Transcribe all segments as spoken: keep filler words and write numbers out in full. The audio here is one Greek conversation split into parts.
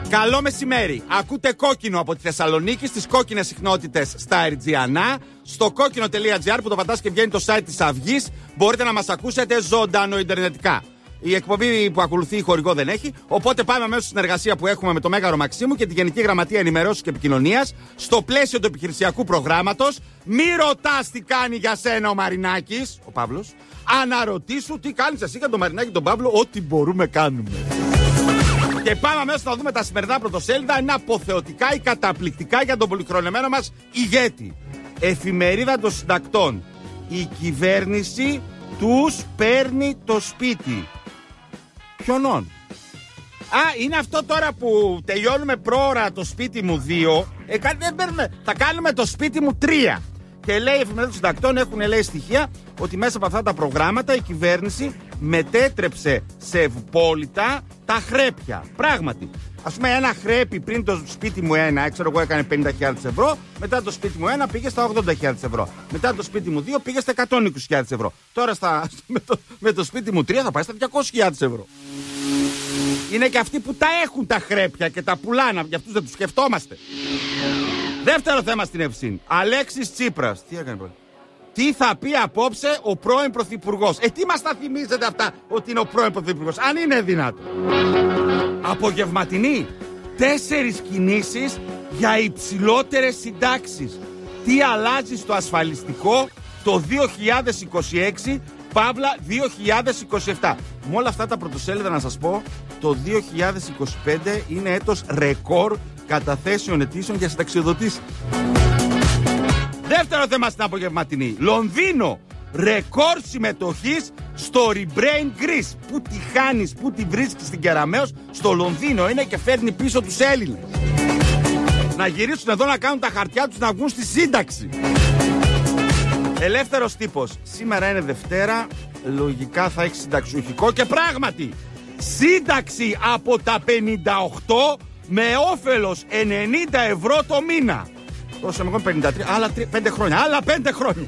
Καλό μεσημέρι. Ακούτε Κόκκινο από τη Θεσσαλονίκη στις κόκκινες συχνότητες στα Ερτζιανά. Στο κόκκινο.gr που το πατάς και βγαίνει το site της Αυγής. Μπορείτε να μας ακούσετε ζωντανό ιντερνετικά. Η εκπομπή που ακολουθεί η χορηγό δεν έχει. Οπότε πάμε αμέσως στη συνεργασία που έχουμε με το Μέγαρο Μαξίμου και τη Γενική Γραμματεία Ενημερώσεως και Επικοινωνίας. Στο πλαίσιο του επιχειρησιακού προγράμματος. Μη ρωτάς τι κάνει για σένα ο Μαρινάκης, ο Παύλος. Αναρωτήσου τι κάνεις εσύ για τον Μαρινάκη και τον Παύλο. Ό,τι μπορούμε κάνουμε. Και πάμε αμέσως να δούμε τα σημερινά πρωτοσέλιδα. Είναι αποθεωτικά ή καταπληκτικά για τον πολυχρονεμένο μας ηγέτη. Εφημερίδα των συντακτών. Η κυβέρνηση τους παίρνει το σπίτι. Ποιονών? Α, είναι αυτό τώρα που τελειώνουμε πρόωρα το σπίτι μου δύο. Ε, δεν παίρνουμε, θα κάνουμε το σπίτι μου τρία. Και λέει η εφημερίδα των συντακτών, έχουν λέει στοιχεία ότι μέσα από αυτά τα προγράμματα η κυβέρνηση μετέτρεψε σε ευπόλυτα τα χρέπια. Πράγματι. Ας πούμε, ένα χρέπι πριν το σπίτι μου ένα, ξέρω εγώ, έκανε πενήντα χιλιάδες ευρώ. Μετά το σπίτι μου ένα πήγε στα ογδόντα χιλιάδες ευρώ. Μετά το σπίτι μου δύο πήγε στα εκατόν είκοσι χιλιάδες ευρώ. Τώρα στα, με, το, με το σπίτι μου τρία θα πάει στα διακόσιες χιλιάδες ευρώ. Είναι και αυτοί που τα έχουν τα χρέπια και τα πουλάνε. Για αυτούς δεν τους σκεφτόμαστε. Δεύτερο θέμα στην Ευσύνη. Αλέξης Τσίπρας. Τι έκανε πάλι? Τι θα πει απόψε ο πρώην πρωθυπουργός? Ε, τι μας τα θυμίζετε αυτά ότι είναι ο πρώην πρωθυπουργός, αν είναι δυνατό? Απογευματινή. Τέσσερις κινήσεις για υψηλότερες συντάξεις. Τι αλλάζει στο ασφαλιστικό το δύο χιλιάδες είκοσι έξι παύλα δύο χιλιάδες είκοσι επτά. Με όλα αυτά τα πρωτοσέλιδα να σας πω, το δύο χιλιάδες είκοσι πέντε είναι έτος ρεκόρ καταθέσεων αιτήσεων για συνταξιοδοτήσεις. Δεύτερο θέμα στην απογευματινή. Λονδίνο. Ρεκόρ συμμετοχής στο Rebrain Greece. Πού τη χάνεις, πού τη βρίσκεις στην Κεραμέως? Στο Λονδίνο είναι και φέρνει πίσω τους Έλληνες. Να γυρίσουν εδώ να κάνουν τα χαρτιά τους να βγουν στη σύνταξη. Ελεύθερος τύπος. Σήμερα είναι Δευτέρα. Λογικά θα έχει συνταξιούχικο. Και πράγματι, σύνταξη από τα πενήντα οκτώ με όφελος ενενήντα ευρώ το μήνα. Τόσο εγώ πενήντα τρία, άλλα πέντε χρόνια. Άλλα πέντε χρόνια.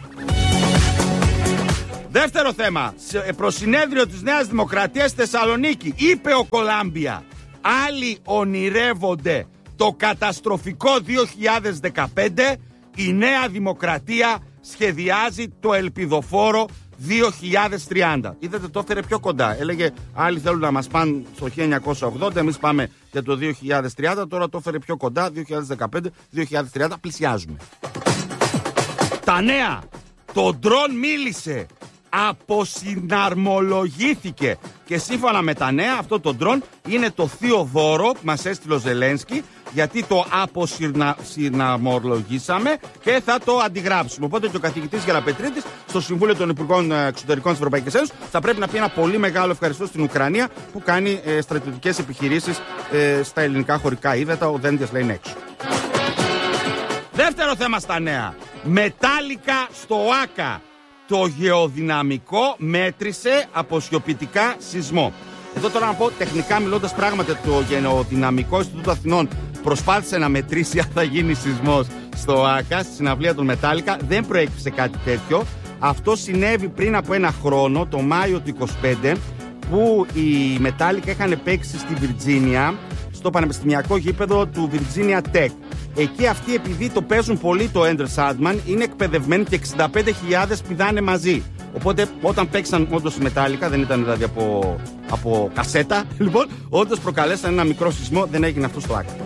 Δεύτερο θέμα. Προς συνέδριο της Νέας Δημοκρατίας στη Θεσσαλονίκη. Είπε ο Κολάμπια. Άλλοι ονειρεύονται το καταστροφικό δύο χιλιάδες δεκαπέντε. Η Νέα Δημοκρατία σχεδιάζει το ελπιδοφόρο δύο χιλιάδες τριάντα. Είδατε, το έφερε πιο κοντά. Έλεγε άλλοι θέλουν να μας πάνε στο χίλια εννιακόσια ογδόντα, εμείς πάμε για το δύο χιλιάδες τριάντα. Τώρα το έφερε πιο κοντά. δύο χιλιάδες δεκαπέντε δύο χιλιάδες τριάντα. Πλησιάζουμε. Τα νέα. Το ντρόν μίλησε. Αποσυναρμολογήθηκε. Και σύμφωνα με τα νέα, αυτό το ντρόν είναι το θείο δώρο που μας έστειλε ο Ζελένσκι, γιατί το αποσυναρμολογήσαμε και θα το αντιγράψουμε. Οπότε και ο καθηγητής Γεραπετρίτης στο Συμβούλιο των Υπουργών Εξωτερικών της Ευρωπαϊκής Ένωσης θα πρέπει να πει ένα πολύ μεγάλο ευχαριστώ στην Ουκρανία που κάνει ε, στρατιωτικές επιχειρήσεις ε, στα ελληνικά χωρικά ύδατα. Ο Δέντιας λέει είναι έξω. Δεύτερο θέμα στα νέα. Μετάλλικα στο ΆΚΑ. Το γεωδυναμικό μέτρησε αποσιοποιητικά σεισμό. Εδώ τώρα να πω τεχνικά μιλώντας, πράγματι το Γεωδυναμικό Ινστιτούτο Αθηνών προσπάθησε να μετρήσει αν θα γίνει σεισμός στο ΆΚΑ, στη συναυλία των Μετάλλικα. Δεν προέκυψε κάτι τέτοιο. Αυτό συνέβη πριν από ένα χρόνο, το Μάιο του είκοσι πέντε, που οι Μετάλλικα είχαν παίξει στη Βιρτζίνια, στο πανεπιστημιακό γήπεδο του Virginia Tech. Εκεί αυτοί, επειδή το παίζουν πολύ το Ender Sandman, είναι εκπαιδευμένοι και εξήντα πέντε χιλιάδες πηδάνε μαζί. Οπότε όταν παίξαν όντως οι Μετάλλικα, δεν ήταν δηλαδή από, από κασέτα, λοιπόν, όντως προκαλέσαν ένα μικρό σεισμό, δεν έγινε αυτό στο ΆΚΑ.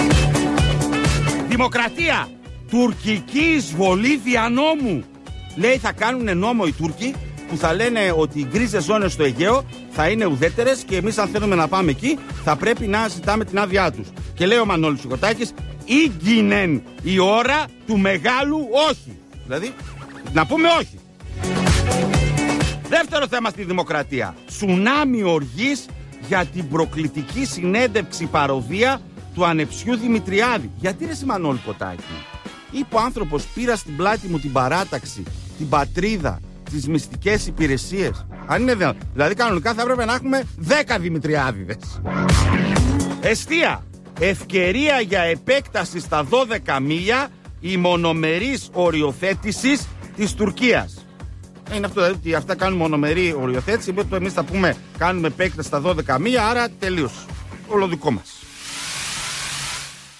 Δημοκρατία! Τουρκική εισβολή δια νόμου. Λέει θα κάνουν νόμο οι Τούρκοι που θα λένε ότι οι γκρίζες ζώνες στο Αιγαίο θα είναι ουδέτερες και εμείς αν θέλουμε να πάμε εκεί θα πρέπει να ζητάμε την άδειά τους. Και λέει ο Μανώλης Σουκοτάκης, ήγγινεν η ώρα του μεγάλου όχι. Δηλαδή, να πούμε όχι. Δεύτερο θέμα στη Δημοκρατία. Τσουνάμι οργής για την προκλητική συνέντευξη παροδία του ανεψιού Δημητριάδη. Γιατί ρε Μανώλη Κοτάκη? Είπε ο άνθρωπος, πήρα στην πλάτη μου την παράταξη, την πατρίδα, τις μυστικές υπηρεσίες. Αν είναι δυνατόν. Δηλαδή κανονικά θα έπρεπε να έχουμε δέκα Δημητριάδηδες. Εστία. Ευκαιρία για επέκταση στα δώδεκα μίλια η μονομερής οριοθέτησης της Τουρκίας. Είναι αυτό, δηλαδή ότι αυτά κάνουν μονομερή οριοθέτηση, εμείς θα πούμε κάνουμε επέκταση στα δώδεκα μίλια, άρα τελείως. Όλο δικό μας.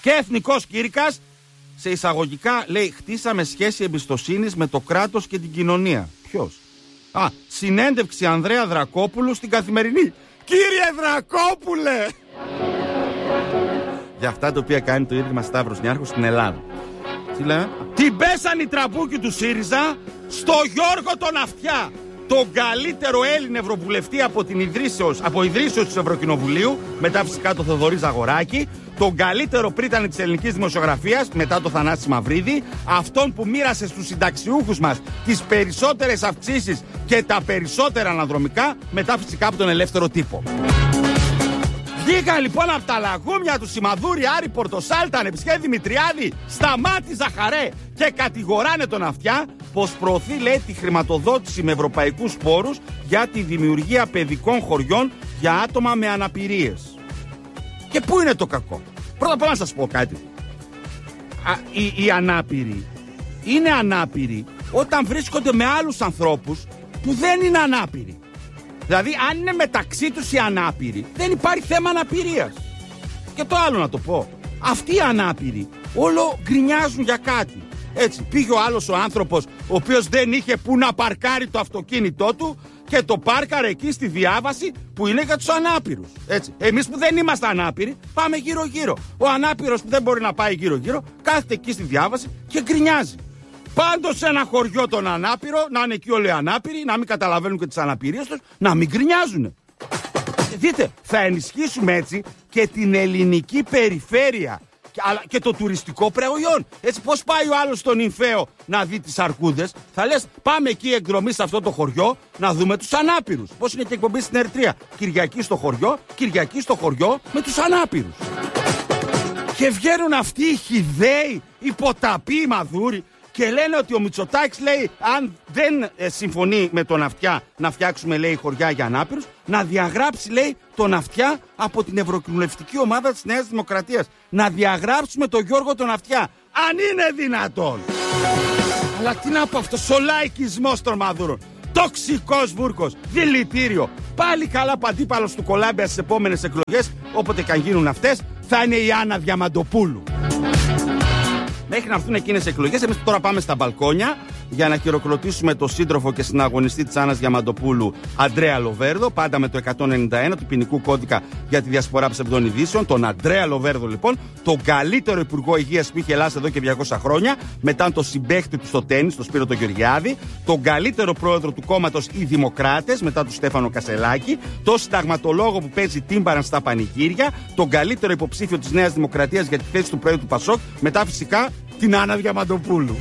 Και εθνικός κήρυκας, σε εισαγωγικά λέει, χτίσαμε σχέση εμπιστοσύνης με το κράτος και την κοινωνία. Ποιος? Α, συνέντευξη Ανδρέα Δρακόπουλου στην Καθημερινή. Κύριε Δρακόπουλε! Για αυτά τα οποία κάνει το Ίδρυμα Σταύρος Νιάρχος στην Ελλάδα. Τι λέμε? Την πέσαν οι τραμπούκοι του ΣΥΡΙΖΑ στο Γιώργο τον Αυτιά, τον καλύτερο Έλληνο ευρωβουλευτή από την ιδρύσεως, από ιδρύσεως του Ευρωκοινοβουλίου, μετά φυσικά το Θοδωρή Ζαγοράκη, τον καλύτερο πρίτανη της ελληνικής δημοσιογραφίας, μετά το Θανάση Μαυρίδη, αυτόν που μοίρασε στους συνταξιούχους μας τις περισσότερες αυξήσεις και τα περισσότερα αναδρομικά, μετά φυσικά από τον ελεύθερο τύπο. Βγήκαν λοιπόν από τα λαγούμια του Σιμαδούρη, Άρη Πορτοσάλτα, Νεψιέ Δημητριάδη, Σταμάτη Ζαχαρέ και κατηγοράνε τον Αυτιά πως προωθεί, λέει, τη χρηματοδότηση με ευρωπαϊκούς πόρους για τη δημιουργία παιδικών χωριών για άτομα με αναπηρίες. Και πού είναι το κακό? Πρώτα απ' όλα να σας πω κάτι. Α, οι, οι ανάπηροι είναι ανάπηροι όταν βρίσκονται με άλλους ανθρώπους που δεν είναι ανάπηροι. Δηλαδή, αν είναι μεταξύ τους οι ανάπηροι, δεν υπάρχει θέμα αναπηρίας. Και το άλλο να το πω. Αυτοί οι ανάπηροι όλο γκρινιάζουν για κάτι. Έτσι, πήγε ο άλλος ο άνθρωπος, ο οποίος δεν είχε που να παρκάρει το αυτοκίνητό του και το πάρκαρε εκεί στη διάβαση που είναι για τους ανάπηρους. Έτσι. Εμείς που δεν είμαστε ανάπηροι, πάμε γύρω-γύρω. Ο ανάπηρος που δεν μπορεί να πάει γύρω-γύρω, κάθεται εκεί στη διάβαση και γκρινιάζει. Πάντως σε ένα χωριό τον ανάπηρο, να είναι εκεί όλοι οι ανάπηροι, να μην καταλαβαίνουν και τις αναπηρίες τους, να μην γκρινιάζουν. Δείτε, θα ενισχύσουμε έτσι και την ελληνική περιφέρεια και, αλλά και το τουριστικό προϊόν. Έτσι, πώς πάει ο άλλος στον Ινφαίο να δει τις αρκούδες, θα λες πάμε εκεί εκδρομή σε αυτό το χωριό να δούμε τους ανάπηρους. Πώς είναι και εκπομπή στην Ερτρία. Κυριακή στο χωριό, Κυριακή στο χωριό με τους ανάπηρους. Και βγαίνουν αυτοί οι χυδαίοι, οι ποταποί, οι μαδούροι. Και λένε ότι ο Μητσοτάκης, λέει, αν δεν ε, συμφωνεί με τον Αυτιά να φτιάξουμε, λέει, χωριά για ανάπηρους, να διαγράψει, λέει, τον Αυτιά από την ευρωκοινοβουλευτική ομάδα της Νέας Δημοκρατίας. Να διαγράψουμε τον Γιώργο τον Αυτιά. Αν είναι δυνατόν. Αλλά τι να πω, αυτός ο λαϊκισμός των μαδούρων. Τοξικός βούρκος, δηλητήριο. Πάλι καλά που αντίπαλος του Κολάμπια στις επόμενες εκλογές, όποτε και αν γίνουν αυτές, θα είναι η Άννα Διαμαντοπούλου. Μέχρι να έρθουν εκείνες οι εκλογές, εμείς τώρα πάμε στα μπαλκόνια για να χειροκροτήσουμε το σύντροφο και συναγωνιστή της Άννας Διαμαντοπούλου, Αντρέα Λοβέρδο, πάντα με το εκατόν ενενήντα ένα του ποινικού κώδικα για τη διασπορά ψευδών ειδήσεων. Τον Αντρέα Λοβέρδο, λοιπόν, τον καλύτερο υπουργό υγείας που είχε Ελλάδα εδώ και διακόσια χρόνια, μετά τον συμπαίχτη του στο τένις, τον Σπύρο τον Γεωργιάδη, τον καλύτερο πρόεδρο του κόμματος οι Δημοκράτες, μετά τον Στέφανο Κασελάκη, τον συνταγματολόγο που παίζει τύμπαραν στα πανηγύρια, τον καλύτερο υποψήφιο της Νέας Δημοκρατίας για τη θέση του πρόεδρου του Πασόκ, μετά φυσικά την Άννα Διαμαντοπούλου.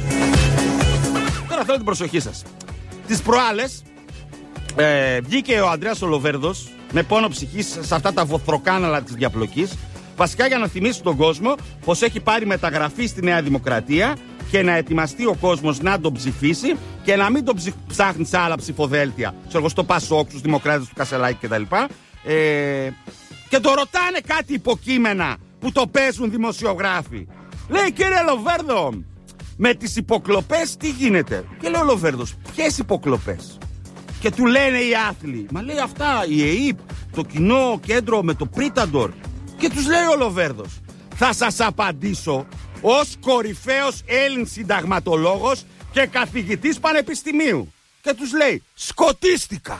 Τώρα θέλω την προσοχή σας. Τις προάλλες ε, βγήκε ο Ανδρέας ο Λοβέρδος με πόνο ψυχής σε αυτά τα βοθροκάναλα της διαπλοκής, βασικά για να θυμίσει τον κόσμο πως έχει πάρει μεταγραφή στη Νέα Δημοκρατία και να ετοιμαστεί ο κόσμος να τον ψηφίσει και να μην τον ψη... ψάχνει σε άλλα ψηφοδέλτια. Ξέρω, στο Πασόκ, στους Δημοκράτες του Κασελάκη κτλ. Ε, και το ρωτάνε κάτι υποκείμενα που το παίζουν δημοσιογράφοι. Λέει, κύριε Λοβέρδο, με τις υποκλοπές τι γίνεται? Και λέει ο Λοβέρδος, ποιες υποκλοπές? Και του λένε οι άθλοι, μα λέει αυτά η ΕΕΠ, το κοινό κέντρο με το Πρίταντορ. Και τους λέει ο Λοβέρδος, θα σας απαντήσω ως κορυφαίος Έλλην συνταγματολόγος και καθηγητής πανεπιστημίου. Και τους λέει, σκοτίστηκα.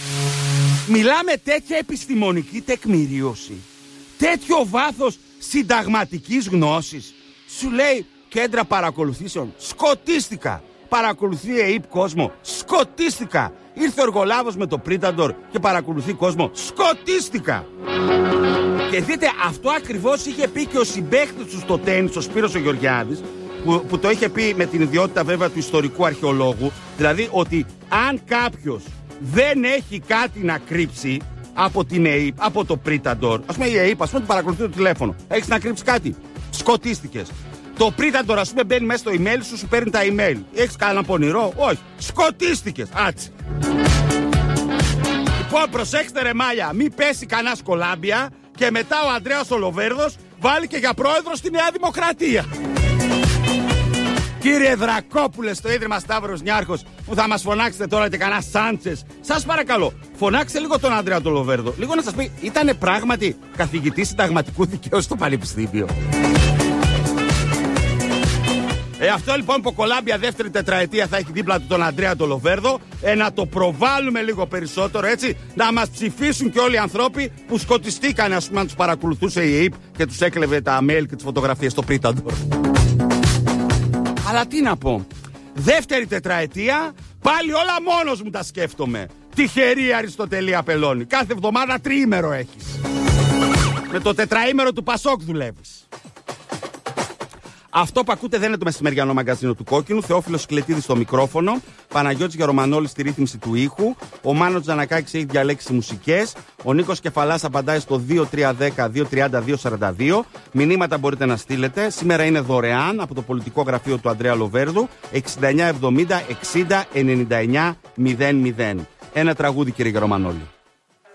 Μιλάμε τέτοια επιστημονική τεκμηρίωση, τέτοιο βάθος συνταγματικής γνώσης. Σου λέει κέντρα παρακολουθήσεων, σκοτίστηκα. Παρακολουθεί η ΕΕΠ κόσμο, σκοτίστηκα. Ήρθε ο εργολάβος με το Πρίταντορ και παρακολουθεί κόσμο, σκοτίστηκα. Και δείτε, αυτό ακριβώς είχε πει και ο συμπαίχτης του στο τένις, ο Σπύρος ο Γεωργιάδης, που, που το είχε πει με την ιδιότητα βέβαια του ιστορικού αρχαιολόγου. Δηλαδή ότι αν κάποιος δεν έχει κάτι να κρύψει από την ΕΕΠ, από το Πρίταντορ, ας πούμε η ΕΕΠ, ας πούμε, παρακολουθεί το τηλέφωνο, έχεις να κρύψεις κάτι? Σκοτίστηκες. Το Πρίταντορ, ας πούμε, μπαίνει μέσα στο email σου, σου παίρνει τα email. Έχεις κανένα πονηρό? Όχι. Σκοτίστηκες. Άτσι. Λοιπόν, προσέξτε ρε μάλια, μην πέσει κανένα Κολάμπια και μετά ο Ανδρέας ο Λοβέρδος βάλει και για πρόεδρο στη Νέα Δημοκρατία. Κύριε Δρακόπουλε στο Ίδρυμα Σταύρος Νιάρχος, που θα μας φωνάξετε τώρα και κανένα Σάντσες, σας παρακαλώ, φωνάξτε λίγο τον Ανδρέα τον Λοβέρδο. Λίγο να σας πει, ήτανε πράγματι καθηγητής συνταγματικού δικαίου στο Πανεπιστήμιο? Ε, αυτό λοιπόν που Κολάμπια δεύτερη τετραετία θα έχει δίπλα του τον Αντρέα τον Λοβέρδο. Ε, να το προβάλλουμε λίγο περισσότερο, έτσι. Να μας ψηφίσουν και όλοι οι ανθρώποι που σκοτιστήκαν, ας πούμε, αν τους παρακολουθούσε η ΕΕΠ και τους έκλεβε τα mail και τις φωτογραφίες στο Πρίταντορ. Αλλά τι να πω. Δεύτερη τετραετία, πάλι όλα μόνος μου τα σκέφτομαι. Τυχερή Αριστοτελή Απελώνη. Κάθε εβδομάδα τριήμερο έχεις. Με το τετραήμερο του Πασόκ δουλεύεις. Αυτό που ακούτε δεν είναι το μεσημεριανό μαγκαζίνο του Κόκκινου. Θεόφιλος Σκλετίδης στο μικρόφωνο. Παναγιώτης Γερομανόλης στη ρύθμιση του ήχου. Ο Μάνος Τζανακάκης έχει διαλέξει μουσικές. Ο Νίκος Κεφαλάς απαντάει στο δύο τρία ένα μηδέν δύο τριάντα δύο σαράντα δύο. Μηνύματα μπορείτε να στείλετε. Σήμερα είναι δωρεάν από το πολιτικό γραφείο του Ανδρέα Λοβέρδου. εξήντα εννιά εβδομήντα εξήντα ενενήντα εννιά μηδέν μηδέν. Ένα τραγούδι, κύριε Γερομανόλη.